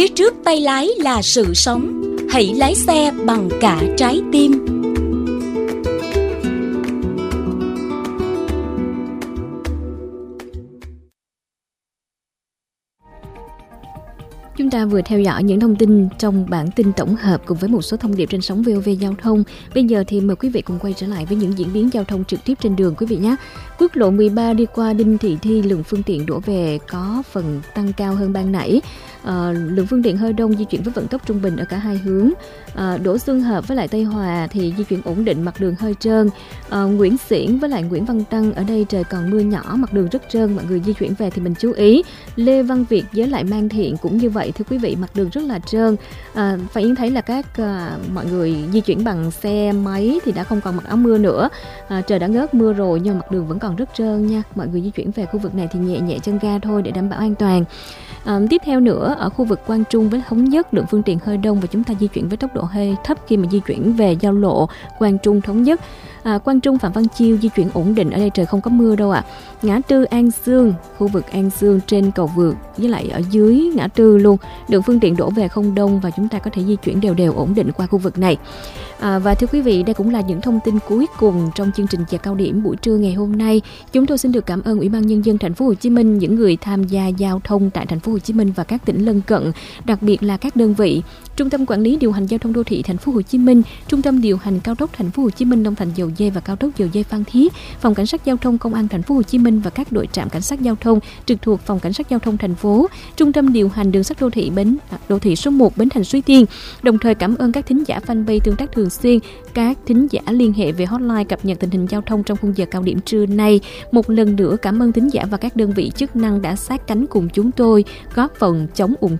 Phía trước tay lái là sự sống. Hãy lái xe bằng cả trái tim. Chúng ta vừa theo dõi những thông tin trong bản tin tổng hợp cùng với một số thông điệp trên sóng VOV Giao thông. Bây giờ thì mời quý vị cùng quay trở lại với những diễn biến giao thông trực tiếp trên đường quý vị nhé. Quốc lộ 13 đi qua Đinh Thị Thi, lượng phương tiện đổ về có phần tăng cao hơn ban nãy. Lượng phương tiện hơi đông, di chuyển với vận tốc trung bình ở cả hai hướng. Đỗ Xuân Hợp với lại Tây Hòa thì di chuyển ổn định, mặt đường hơi trơn. Nguyễn Xiển với lại Nguyễn Văn Tăng, ở đây trời còn mưa nhỏ, mặt đường rất trơn, mọi người di chuyển về thì mình chú ý. Lê Văn Việt với lại Mang Thiện cũng như vậy thưa quý vị, mặt đường rất là trơn. Phải Yến thấy là mọi người di chuyển bằng xe máy thì đã không còn mặc áo mưa nữa. Trời đã ngớt mưa rồi nhưng mặt đường vẫn còn rất trơn nha. Mọi người di chuyển về khu vực này thì nhẹ nhẹ chân ga thôi để đảm bảo an toàn. Tiếp theo nữa, ở khu vực Quang Trung với Thống Nhất, lượng phương tiện hơi đông và chúng ta di chuyển với tốc độ hơi thấp khi mà di chuyển về giao lộ Quang Trung Thống Nhất. Quang Trung Phạm Văn Chiêu di chuyển ổn định, ở đây trời không có mưa đâu ạ. Ngã tư An Sương, khu vực An Sương trên cầu vượt với lại ở dưới ngã tư luôn, lượng phương tiện đổ về không đông và chúng ta có thể di chuyển đều đều ổn định qua khu vực này. Và thưa quý vị, đây cũng là những thông tin cuối cùng trong chương trình Giờ cao điểm buổi trưa ngày hôm nay. Chúng tôi xin được cảm ơn Ủy ban Nhân dân Thành phố Hồ Chí Minh, những người tham gia giao thông tại Thành phố Hồ Chí Minh và các tỉnh lân cận, đặc biệt là các đơn vị Trung tâm Quản lý điều hành giao thông đô thị Thành phố Hồ Chí Minh, Trung tâm điều hành cao tốc Thành phố Hồ Chí Minh Long Thành Dầu Dây và cao tốc Dầu Dây Phan Thiết, Phòng Cảnh sát Giao thông Công an Thành phố Hồ Chí Minh và các đội trạm cảnh sát giao thông trực thuộc Phòng Cảnh sát Giao thông thành phố, Trung tâm điều hành đường sắt đô thị số 1 Bến Thành Suối Tiên. Đồng thời cảm ơn các thính giả fanpage tương tác thường xuyên, các thính giả liên hệ về hotline cập nhật tình hình giao thông trong khung giờ cao điểm trưa nay. Một lần nữa cảm ơn thính giả và các đơn vị chức năng đã sát cánh cùng chúng tôi góp phần chống ùn